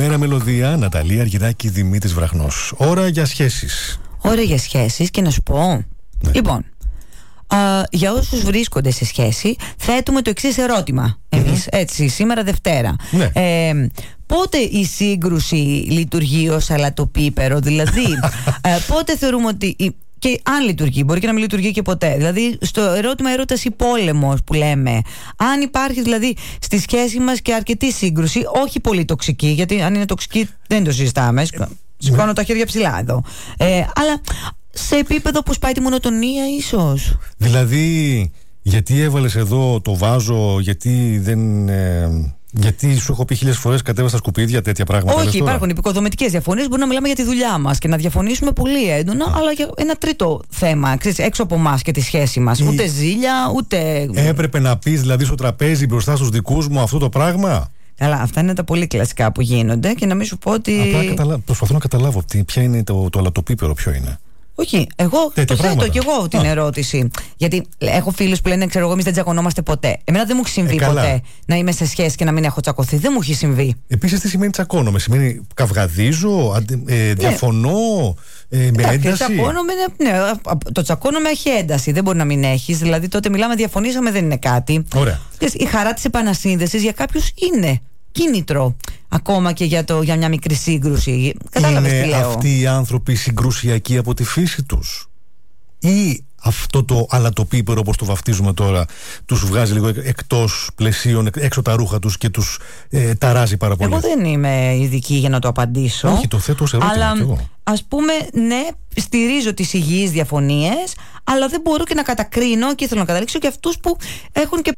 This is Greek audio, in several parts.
Καλημέρα μελωδία, Ναταλία Αργυράκη, Δημήτρης Βραχνός. Ώρα για σχέσεις. Ώρα για σχέσεις και να σου πω. Ναι. Λοιπόν, για όσους βρίσκονται σε σχέση, θέτουμε το εξής ερώτημα. Εμείς, έτσι, σήμερα Δευτέρα. Ναι. Πότε η σύγκρουση λειτουργεί ως αλατοπίπερο, δηλαδή πότε θεωρούμε ότι. Και αν λειτουργεί, μπορεί και να μην λειτουργεί και ποτέ. Δηλαδή, στο ερώτημα έρωτας ή πόλεμος που λέμε, αν υπάρχει δηλαδή στη σχέση μας και αρκετή σύγκρουση, όχι πολύ τοξική, γιατί αν είναι τοξική δεν το συζητάμε. Σηκώνω τα χέρια ψηλά εδώ. Αλλά σε επίπεδο που σπάει τη μονοτονία, ίσως. Δηλαδή, γιατί έβαλες εδώ το βάζο, γιατί δεν. Γιατί σου έχω πει 1000 φορές κατέβασα στα σκουπίδια, τέτοια πράγματα. Όχι, υπάρχουν επικοδομητικές διαφωνίες. Μπορούμε να μιλάμε για τη δουλειά μας και να διαφωνήσουμε πολύ έντονα, αλλά για ένα τρίτο θέμα, ξέρεις, έξω από εμάς και τη σχέση μας. Ούτε ζήλια, ούτε. Έπρεπε να πεις δηλαδή στο τραπέζι μπροστά στους δικούς μου αυτό το πράγμα. Καλά, αυτά είναι τα πολύ κλασικά που γίνονται και να μην σου πω ότι. Απλά προσπαθώ να καταλάβω ποια είναι το αλατοπίπερο, ποιο είναι. Όχι, εγώ το θέτω και εγώ την ερώτηση. Γιατί έχω φίλους που λένε, ξέρω εγώ, εμείς δεν τσακωνόμαστε ποτέ. Εμένα δεν μου έχει συμβεί ποτέ να είμαι σε σχέση και να μην έχω τσακωθεί. Δεν μου έχει συμβεί. Επίσης, τι σημαίνει τσακώνομαι? Σημαίνει καυγαδίζω, διαφωνώ, με ένταση. Ναι, το τσακώνομαι έχει ένταση. Δεν μπορεί να μην έχεις. Δηλαδή, τότε μιλάμε, διαφωνήσαμε, δεν είναι κάτι. Ωραία. Η χαρά της επανασύνδεσης για κάποιους είναι κίνητρο. Ακόμα και για μια μικρή σύγκρουση. Κατάλαβες τι λέω? Είναι αυτοί οι άνθρωποι συγκρουσιακοί από τη φύση τους, ή αυτό το αλατοπίπερο, όπως το βαφτίζουμε τώρα, τους βγάζει λίγο εκτός πλαισίων, έξω τα ρούχα τους και τους ταράζει πάρα πολύ? Εγώ δεν είμαι ειδική για να το απαντήσω. Όχι, το θέτω ως ερώτημα. Αλλά ας πούμε, ναι, στηρίζω τις υγιείς διαφωνίες, αλλά δεν μπορώ και να κατακρίνω και θέλω να καταλήξω και αυτούς που έχουν και.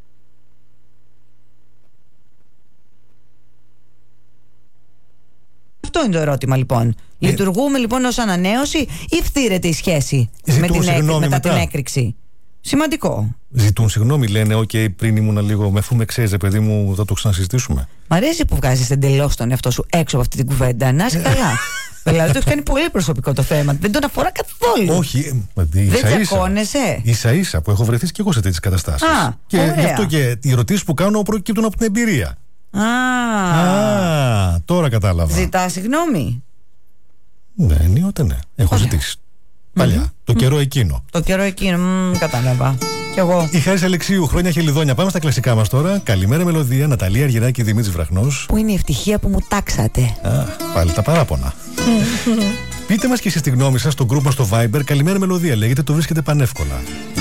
Αυτό είναι το ερώτημα, λοιπόν. Λειτουργούμε λοιπόν ως ανανέωση ή φθήρεται η σχέση μετά την έκρηξη? Σημαντικό. Ζητούν συγγνώμη, λένε, πριν ήμουν λίγο, αφού με ξέρεις, παιδί μου, θα το ξανασυζητήσουμε. Μ' αρέσει που βγάζεις εντελώς τον εαυτό σου έξω από αυτή την κουβέντα. Να είσαι καλά. Δηλαδή το έχει κάνει πολύ προσωπικό το θέμα. Δεν τον αφορά καθόλου. Όχι, δεν τσακώνεσαι. Ίσα-ίσα που έχω βρεθεί και εγώ σε τέτοιες καταστάσεις. Και γι' αυτό και οι ερωτήσεις που κάνω προκύπτουν από την εμπειρία. Τώρα κατάλαβα. Ζητά συγγνώμη? Ναι, ενίοτε ναι. Έχω ζητήσει. Παλιά. Το καιρό εκείνο. Το καιρό εκείνο, κατάλαβα. Κι εγώ. Η Χάρης Αλεξίου, χρόνια χελιδόνια. Πάμε στα κλασικά μας τώρα. Καλημέρα μελωδία, Ναταλία Αργυράκη, Δημήτρης Βραχνός. Πού είναι η ευτυχία που μου τάξατε? Πάλι τα παράπονα. Πείτε μας και εσείς τη γνώμη σας στο group μας στο Viber. Καλημέρα μελωδία, λέγεται, το βρίσκεται πανεύκολα.